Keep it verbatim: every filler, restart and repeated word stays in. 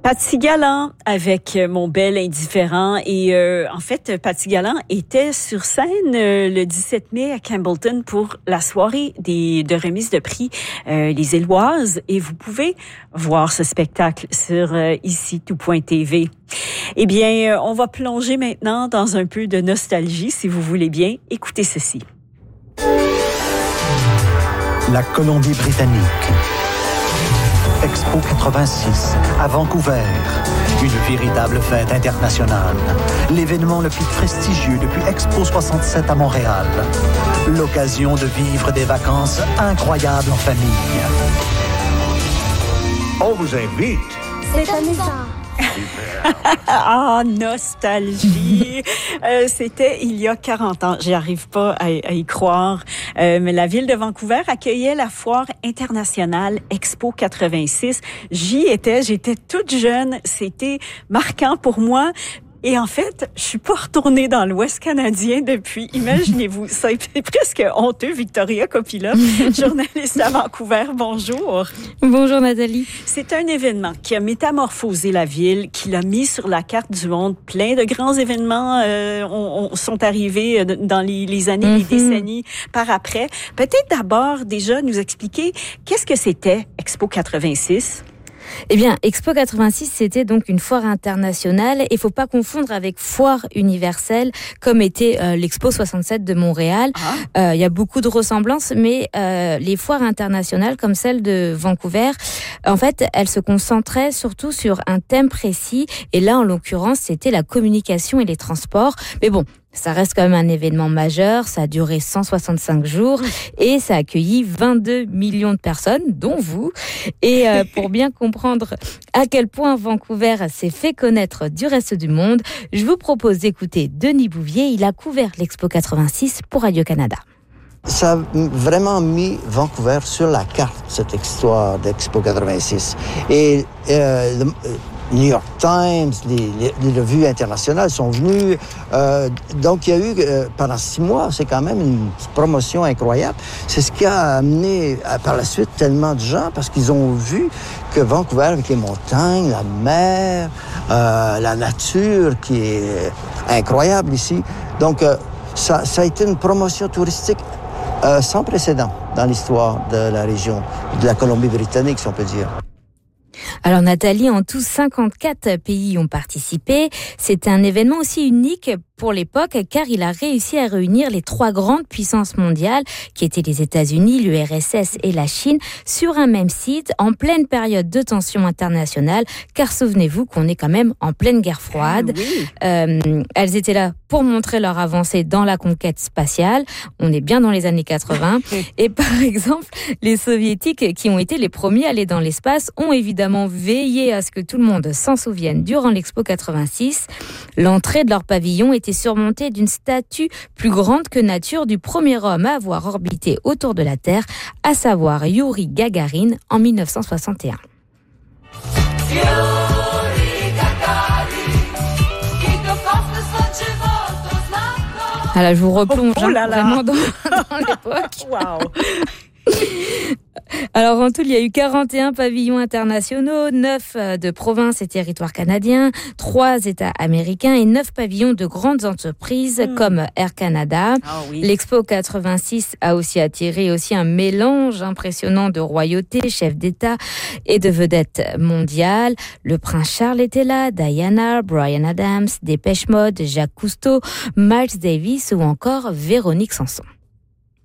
Patsy Galland avec Mon bel indifférent. Et euh, en fait, Patsy Galland était sur scène euh, le dix-sept mai à Campbellton pour la soirée des, de remise de prix euh, Les Éloises. Et vous pouvez voir ce spectacle sur euh, ici tout point t v. Eh bien, euh, on va plonger maintenant dans un peu de nostalgie, si vous voulez bien. Écoutez ceci. La Colombie-Britannique. Expo quatre-vingt-six, à Vancouver. Une véritable fête internationale. L'événement le plus prestigieux depuis Expo soixante-sept à Montréal. L'occasion de vivre des vacances incroyables en famille. On vous invite. C'est amusant. Ah, nostalgie! euh, c'était il y a quarante ans. J'y arrive pas à, à y croire. Euh, mais la ville de Vancouver accueillait la foire internationale Expo quatre-vingt-six. J'y étais, j'étais toute jeune. C'était marquant pour moi. Et en fait, je suis pas retournée dans l'Ouest canadien depuis. Imaginez-vous, ça a été presque honteux. Victoria Coppola, journaliste à Vancouver, bonjour. Bonjour Nathalie. C'est un événement qui a métamorphosé la ville, qui l'a mis sur la carte du monde. Plein de grands événements euh, on, on, sont arrivés dans les, les années, mm-hmm. les décennies par après. Peut-être d'abord déjà nous expliquer qu'est-ce que c'était Expo quatre-vingt-six? Eh bien, Expo quatre-vingt-six, c'était donc une foire internationale. Il faut pas confondre avec foire universelle, comme était euh, l'Expo soixante-sept de Montréal. Il ah. euh, y a beaucoup de ressemblances, mais euh, les foires internationales, comme celle de Vancouver, en fait, elles se concentraient surtout sur un thème précis. Et là, en l'occurrence, c'était la communication et les transports. Mais bon, ça reste quand même un événement majeur, ça a duré cent soixante-cinq jours et ça a accueilli vingt-deux millions de personnes, dont vous. Et euh, pour bien comprendre à quel point Vancouver s'est fait connaître du reste du monde, je vous propose d'écouter Denis Bouvier. Il a couvert l'Expo quatre-vingt-six pour Radio-Canada. Ça a vraiment mis Vancouver sur la carte, cette histoire d'Expo quatre-vingt-six. Et euh, le, New York Times, les, les, les revues internationales sont venues. Euh, donc, il y a eu, euh, pendant six mois, c'est quand même une promotion incroyable. C'est ce qui a amené, euh, par la suite, tellement de gens, parce qu'ils ont vu que Vancouver, avec les montagnes, la mer, euh, la nature qui est incroyable ici. Donc, euh, ça, ça a été une promotion touristique euh, sans précédent dans l'histoire de la région, de la Colombie-Britannique, si on peut dire. Alors Nathalie, en tout, cinquante-quatre pays ont participé. C'était un événement aussi unique pour l'époque, car il a réussi à réunir les trois grandes puissances mondiales, qui étaient les États-Unis, l'U R S S et la Chine, sur un même site, en pleine période de tension internationale, car souvenez-vous qu'on est quand même en pleine guerre froide. Oui. Euh, elles étaient là pour montrer leur avancée dans la conquête spatiale. On est bien dans les années quatre-vingts. Et par exemple, les Soviétiques, qui ont été les premiers à aller dans l'espace, ont évidemment veillé à ce que tout le monde s'en souvienne durant l'Expo quatre-vingt-six. L'entrée de leur pavillon était surmontée d'une statue plus grande que nature du premier homme à avoir orbité autour de la Terre, à savoir Youri Gagarin en dix-neuf cent soixante et un. Alors, je vous replonge oh, oh là là. hein, vraiment dans, dans l'époque. Waouh. Alors, en tout, il y a eu quarante et un pavillons internationaux, neuf de provinces et territoires canadiens, trois États américains et neuf pavillons de grandes entreprises mmh. comme Air Canada. Oh oui. L'Expo quatre-vingt-six a aussi attiré aussi un mélange impressionnant de royautés, chefs d'État et de vedettes mondiales. Le prince Charles était là, Diana, Bryan Adams, Depeche Mode, Jacques Cousteau, Miles Davis ou encore Véronique Sanson.